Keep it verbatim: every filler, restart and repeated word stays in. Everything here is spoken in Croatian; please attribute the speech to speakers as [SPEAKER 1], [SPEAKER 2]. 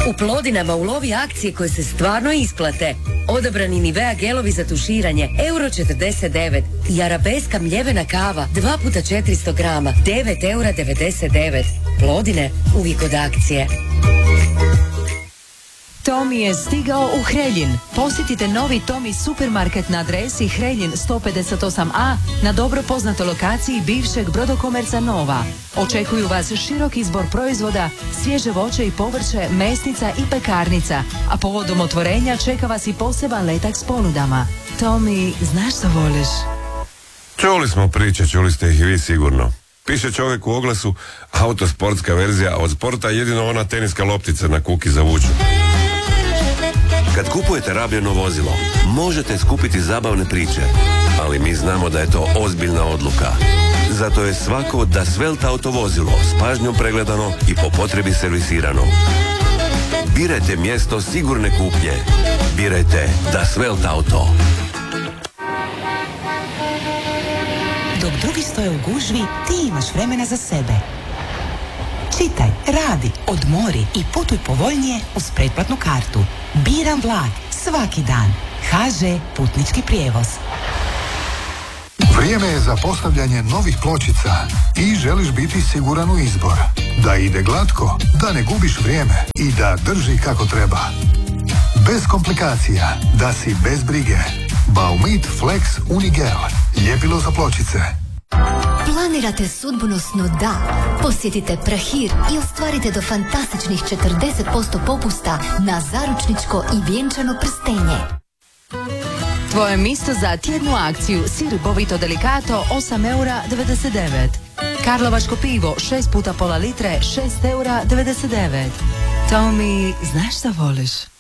[SPEAKER 1] U Plodinama ulovi akcije koje se stvarno isplate. Odabrani Nivea gelovi za tuširanje, euro četrdeset devet. I Arabeska mljevena kava, dva puta četiristo grama, devet eura devedeset devet. Plodine, uvijek od akcije.
[SPEAKER 2] Tomi je stigao u Hreljin. Posjetite novi Tomi supermarket na adresi Hreljin sto pedeset osam a na dobro poznatoj lokaciji bivšeg Brodokomerca Nova. Očekuju vas širok izbor proizvoda, svježe voće i povrće, mesnica i pekarnica, a povodom otvorenja čeka vas i poseban letak s ponudama. Tomi, znaš što voliš?
[SPEAKER 3] Čuli smo priče, čuli ste ih i vi sigurno. Piše čovjek u oglasu, autosportska verzija, a od sporta jedino ona teniska loptica na kuki za vuču.
[SPEAKER 4] Kad kupujete rabljeno vozilo, možete skupiti zabavne priče, ali mi znamo da je to ozbiljna odluka. Zato je svako Da Svelt auto vozilo s pažnjom pregledano i po potrebi servisirano. Birajte mjesto sigurne kupnje. Birajte Da Svelt auto.
[SPEAKER 5] Dok drugi stoje u gužvi, ti imaš vremena za sebe. Čitaj, radi, odmori i putuj povoljnije uz pretplatnu kartu. Biram vlak svaki dan. ha že Putnički prijevoz.
[SPEAKER 6] Vrijeme je za postavljanje novih pločica i želiš biti siguran u izbor. Da ide glatko, da ne gubiš vrijeme i da drži kako treba. Bez komplikacija, da si bez brige. Baumit Flex Unigel. Ljepilo za pločice.
[SPEAKER 7] Planirate sudbonosno da? Posjetite Prahir i ostvarite do fantastičnih četrdeset posto popusta na zaručničko i vjenčano prstenje.
[SPEAKER 2] Tvoje mjesto za tjednu akciju sir Bovito Delicato osam eura devedeset devet. Karlovačko pivo šest puta pola litre šest eura devedeset devet. Tomi, znaš šta voliš?